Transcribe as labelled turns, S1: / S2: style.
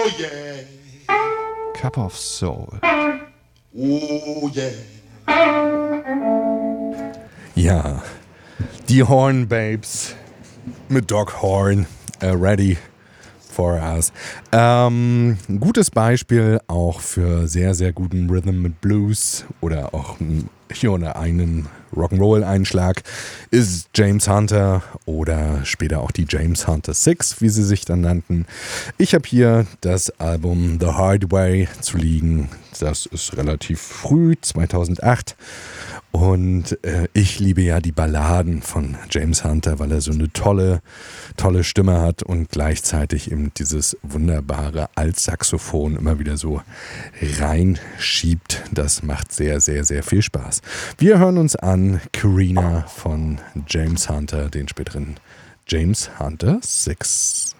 S1: Cup of Soul.
S2: Oh yeah.
S3: Ja, die Horn Babes mit Doc Horn, ready for us. Gutes Beispiel auch für sehr, sehr guten Rhythm mit Blues oder auch hier oder einen Rock'n'Roll-Einschlag ist James Hunter oder später auch die James Hunter Six, wie sie sich dann nannten. Ich habe hier das Album The Hard Way zu liegen. Das ist relativ früh, 2008. Und ich liebe ja die Balladen von James Hunter, weil er so eine tolle Stimme hat und gleichzeitig eben dieses wunderbare Altsaxophon immer wieder so reinschiebt. Das macht sehr, sehr, sehr viel Spaß. Wir hören uns an Carina von James Hunter, den späteren James Hunter 6.